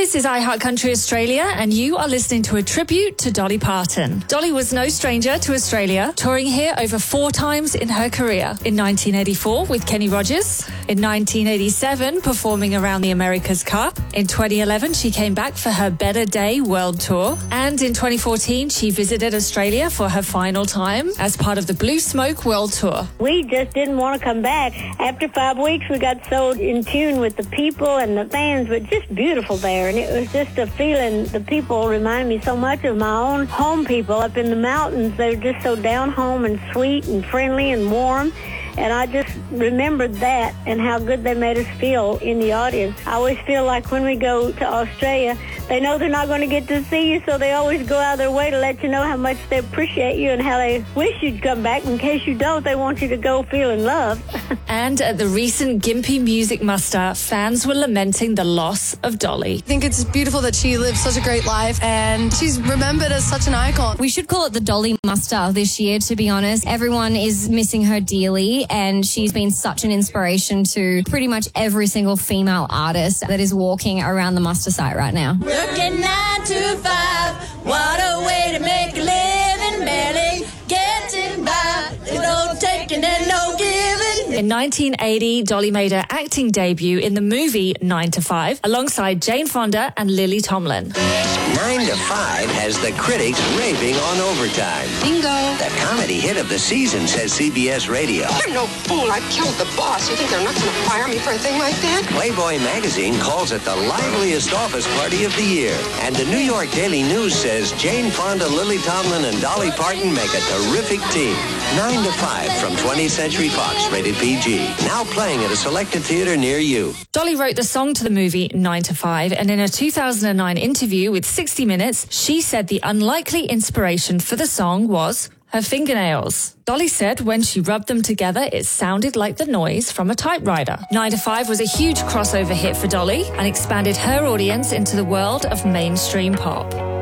This is iHeart Country Australia, and you are listening to a tribute to Dolly Parton. Dolly was no stranger to Australia, touring here over 4 times in her career. In 1984 with Kenny Rogers, in 1987 performing around the America's Cup, in 2011 she came back for her Better Day World Tour, and in 2014 she visited Australia for her final time as part of the Blue Smoke World Tour. We just didn't want to come back. After 5 weeks we got so in tune with the people and the fans, but just beautiful there. And it was just a feeling. The people remind me so much of my own home people up in the mountains. They're just so down home and sweet and friendly and warm. And I just remembered that and how good they made us feel in the audience. I always feel like when we go to Australia, they know they're not going to get to see you, so they always go out of their way to let you know how much they appreciate you and how they wish you'd come back. In case you don't, they want you to go feeling loved. And at the recent Gympie Music Muster, fans were lamenting the loss of Dolly. I think it's beautiful that she lived such a great life and she's remembered as such an icon. We should call it the Dolly Muster this year, to be honest. Everyone is missing her dearly, and she's been such an inspiration to pretty much every single female artist that is walking around the muster site right now. Working 9 to 5, what a way to make a living, barely getting by. There's no taking and no giving. In 1980, Dolly made her acting debut in the movie 9 to 5 alongside Jane Fonda and Lily Tomlin. 9 to 5 has the critics raving on Overtime. Bingo. The comedy hit of the season, says CBS Radio. I'm no fool. I killed the boss. You think they're not going to fire me for a thing like that? Playboy magazine calls it the liveliest office party of the year. And the New York Daily News says Jane Fonda, Lily Tomlin, and Dolly Parton make a terrific team. 9 to 5 from 20th Century Fox, rated PG. Now playing at a selected theater near you. Dolly wrote the song to the movie 9 to 5, and in a 2009 interview with 60 Minutes, she said the unlikely inspiration for the song was her fingernails. Dolly said when she rubbed them together, it sounded like the noise from a typewriter. 9 to 5 was a huge crossover hit for Dolly and expanded her audience into the world of mainstream pop.